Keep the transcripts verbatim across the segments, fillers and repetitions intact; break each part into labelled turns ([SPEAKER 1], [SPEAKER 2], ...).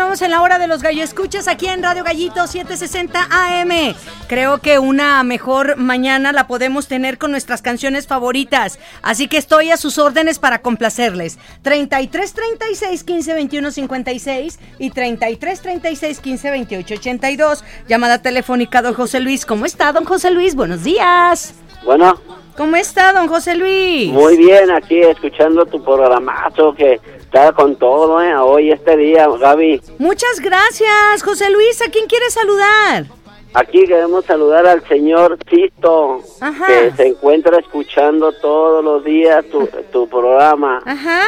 [SPEAKER 1] Continuamos en la hora de los galloescuchas aquí en Radio Gallito setecientos sesenta A M. Creo que una mejor mañana la podemos tener con nuestras canciones favoritas, así que estoy a sus órdenes para complacerles. treinta y tres, treinta y seis, quince, veintiuno, cincuenta y seis y treinta y tres, treinta y seis, quince, veintiocho, ochenta y dos. Llamada telefónica, don José Luis. ¿Cómo está, don José Luis? Buenos días.
[SPEAKER 2] Bueno.
[SPEAKER 1] ¿Cómo está, don José Luis?
[SPEAKER 2] Muy bien, aquí escuchando tu programazo que está con todo, ¿eh? Hoy, este día, Gaby.
[SPEAKER 1] Muchas gracias, José Luis. ¿A quién quieres saludar?
[SPEAKER 2] Aquí queremos saludar al señor Tito,
[SPEAKER 1] Ajá.
[SPEAKER 2] que se encuentra escuchando todos los días tu, tu programa.
[SPEAKER 1] Ajá.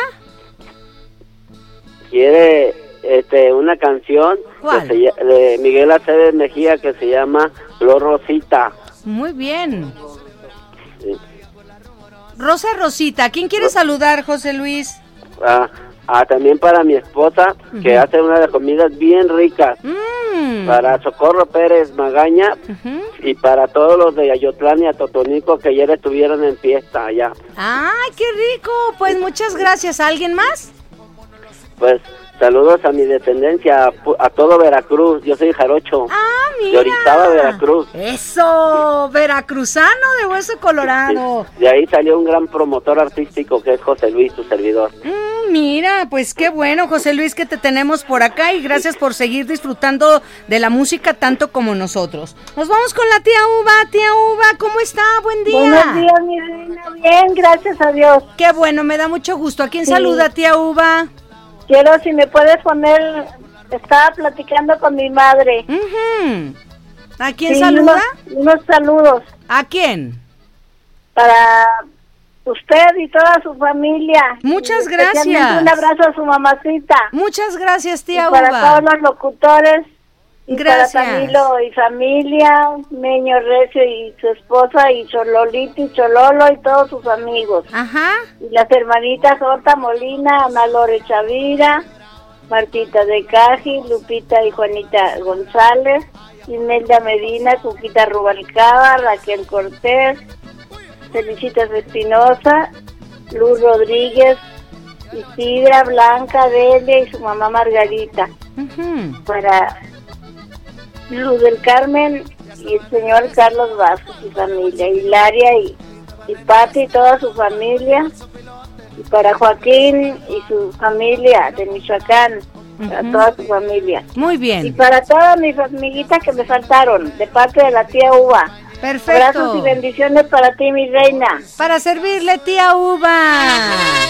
[SPEAKER 2] Quiere este, una canción
[SPEAKER 1] ¿Cuál?
[SPEAKER 2] Que se, de Miguel Aceves Mejía que se llama Flor Rosita.
[SPEAKER 1] Muy bien.
[SPEAKER 2] Sí.
[SPEAKER 1] Rosa Rosita, ¿a quién quieres saludar, José Luis?
[SPEAKER 2] Ah, ah, también para mi esposa, uh-huh. que hace una de las comidas bien ricas.
[SPEAKER 1] Mm.
[SPEAKER 2] Para Socorro Pérez Magaña, uh-huh. y para todos los de Ayotlán y Atotonico que ayer estuvieron en fiesta allá.
[SPEAKER 1] ¡Ay, qué rico! Pues muchas gracias. ¿A alguien más?
[SPEAKER 2] Pues saludos a mi descendencia, a, a todo Veracruz. Yo soy jarocho.
[SPEAKER 1] ¡Ah, mira!
[SPEAKER 2] De Orizaba, Veracruz.
[SPEAKER 1] ¡Eso! Veracruzano de hueso colorado.
[SPEAKER 2] Sí, de ahí salió un gran promotor artístico que es José Luis, tu servidor.
[SPEAKER 1] Mm, mira, pues qué bueno, José Luis, que te tenemos por acá y gracias por seguir disfrutando de la música tanto como nosotros. Nos vamos con la tía Uva. Tía Uva, ¿cómo está? Buen día.
[SPEAKER 3] Buenos días, mi reina. Bien, gracias a Dios.
[SPEAKER 1] Qué bueno, me da mucho gusto. ¿A quién
[SPEAKER 3] sí.
[SPEAKER 1] saluda, tía Uva?
[SPEAKER 3] Quiero, si me puedes poner, estaba platicando con mi madre.
[SPEAKER 1] Uh-huh. ¿A quién
[SPEAKER 3] sí,
[SPEAKER 1] saluda?
[SPEAKER 3] Unos, unos saludos.
[SPEAKER 1] ¿A quién?
[SPEAKER 3] Para usted y toda su familia.
[SPEAKER 1] Muchas gracias.
[SPEAKER 3] Un abrazo a su mamacita.
[SPEAKER 1] Muchas gracias, tía
[SPEAKER 3] y para
[SPEAKER 1] Uva.
[SPEAKER 3] todos los locutores. Y
[SPEAKER 1] gracias.
[SPEAKER 3] Para Camilo y familia, Meño Recio y su esposa, y Chololito y Chololo y todos sus amigos.
[SPEAKER 1] Ajá.
[SPEAKER 3] Y las hermanitas Horta Molina, Ana Lore Chavira, Martita de Caji, Lupita y Juanita González, Imelda Medina, Cuquita Rubalcaba, Raquel Cortés, Felicitas Espinosa, Luz Rodríguez, Isidra, Blanca, Delia y su mamá Margarita.
[SPEAKER 1] Uh-huh.
[SPEAKER 3] Para Luz del Carmen y el señor Carlos Vázquez y familia, Hilaria y, y Pati y toda su familia, y para Joaquín y su familia de Michoacán, uh-huh. para toda su familia.
[SPEAKER 1] Muy bien.
[SPEAKER 3] Y para todas mis amiguitas que me faltaron, de parte de la tía Uva.
[SPEAKER 1] Perfecto.
[SPEAKER 3] Abrazos y bendiciones para ti, mi reina.
[SPEAKER 1] Para servirle, tía Uva.